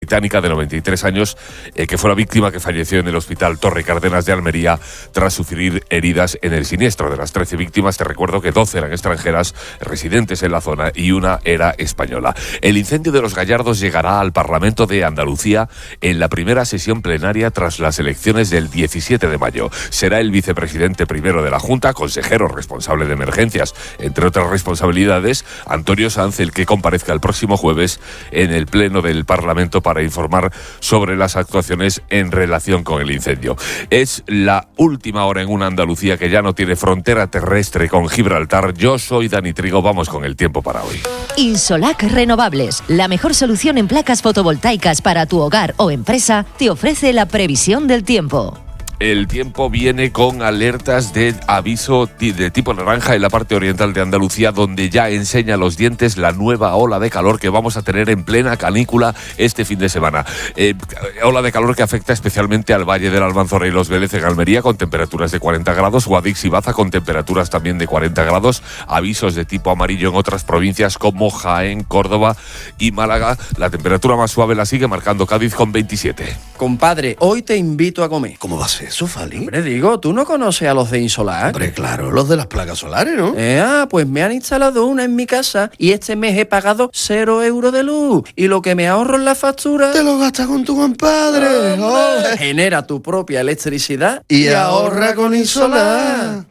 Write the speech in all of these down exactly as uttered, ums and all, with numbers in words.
británica de noventa y tres años, eh, que fue la víctima que falleció en el Hospital Torre Cárdenas de Almería tras sufrir heridas en el siniestro. De las trece víctimas, te recuerdo que doce eran extranjeras residentes en la zona y una era española. El incendio de Los Gallardos llegará al Parlamento de Andalucía en la primera sesión plenaria tras las elecciones del diecisiete de mayo. Será el vicepresidente primero de la Junta, consejero responsable de emergencias, entre otras responsabilidades, Antonio Sanz, el que comparezca el próximo jueves en el Pleno del Parlamento para informar sobre las actuaciones en relación con el incendio. Es la última hora en una Andalucía que ya no tiene frontera terrestre con Gibraltar. Yo soy Dani Trigo, vamos con el tiempo para hoy. Insolac Renovables, la mejor solución en placas fotovoltaicas para tu hogar o empresa, te ofrece la previsión del tiempo. El tiempo viene con alertas de aviso de tipo naranja en la parte oriental de Andalucía, donde ya enseña los dientes la nueva ola de calor que vamos a tener en plena canícula este fin de semana. Eh, ola de calor que afecta especialmente al Valle del Almanzora y Los Vélez en Almería, con temperaturas de cuarenta grados, Guadix y Baza con temperaturas también de cuarenta grados, avisos de tipo amarillo en otras provincias como Jaén, Córdoba y Málaga. La temperatura más suave la sigue marcando Cádiz con veintisiete. Compadre, hoy te invito a comer. ¿Cómo va a ser eso, Fali? Hombre, digo, ¿tú no conoces a los de Insolac? Hombre, claro, los de las placas solares, ¿no? Eh, ah, pues me han instalado una en mi casa y este mes he pagado cero euros de luz. Y lo que me ahorro en la factura... Te lo gastas con tu compadre. Oh, genera tu propia electricidad y, y ahorra con Insolac.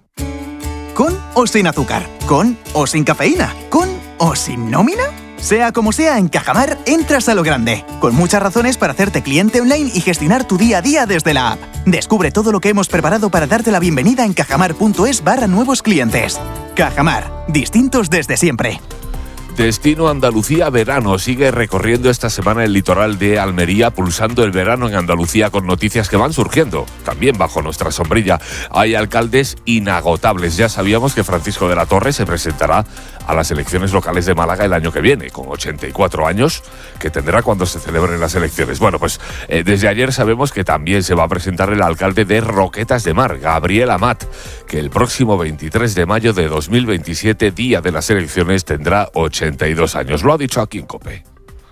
¿Con o sin azúcar? ¿Con o sin cafeína? ¿Con o sin nómina? Sea como sea, en Cajamar entras a lo grande, con muchas razones para hacerte cliente online y gestionar tu día a día desde la app. Descubre todo lo que hemos preparado para darte la bienvenida en cajamar.es barra nuevos clientes. Cajamar, distintos desde siempre. Destino Andalucía Verano sigue recorriendo esta semana el litoral de Almería, pulsando el verano en Andalucía con noticias que van surgiendo, también bajo nuestra sombrilla. Hay alcaldes inagotables. Ya sabíamos que Francisco de la Torre se presentará a las elecciones locales de Málaga el año que viene, con ochenta y cuatro años, que tendrá cuando se celebren las elecciones. Bueno, pues eh, desde ayer sabemos que también se va a presentar el alcalde de Roquetas de Mar, Gabriel Amat, que el próximo veintitrés de mayo de dos mil veintisiete, día de las elecciones, tendrá ochenta y dos años. Lo ha dicho aquí en COPE.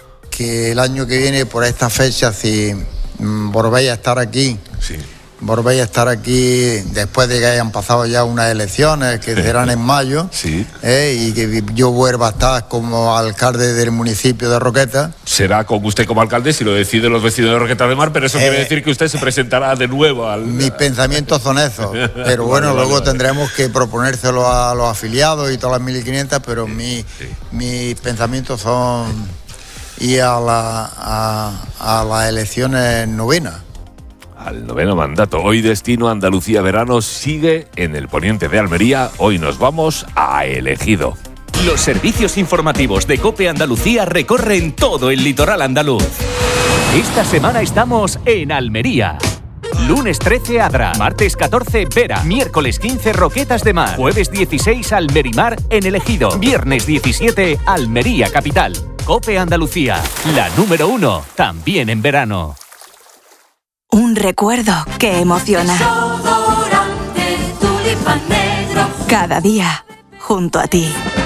Que el año que viene, por esta fecha, si mm, volvéis a estar aquí, sí. volvéis a estar aquí después de que hayan pasado ya unas elecciones que serán en mayo, sí. eh, y que yo vuelva a estar como alcalde del municipio de Roquetas. Será con usted como alcalde si lo deciden los vecinos de Roquetas de Mar, pero eso eh, quiere decir que usted se presentará de nuevo al... Mis pensamientos son esos, pero bueno, vale, luego vale, tendremos vale. que proponérselo a los afiliados y todas las mil quinientas, pero sí, mi, sí. mis pensamientos son ir a, la, a, a las elecciones novenas. Al noveno mandato. Hoy Destino Andalucía Verano sigue en el poniente de Almería. Hoy nos vamos a El Ejido. Los servicios informativos de COPE Andalucía recorren todo el litoral andaluz. Esta semana estamos en Almería. Lunes trece Adra, martes catorce Vera, miércoles quince Roquetas de Mar, jueves dieciséis Almerimar en El Ejido, viernes diecisiete Almería Capital. COPE Andalucía, la número uno, también en verano. Un recuerdo que emociona. Cada día, junto a ti.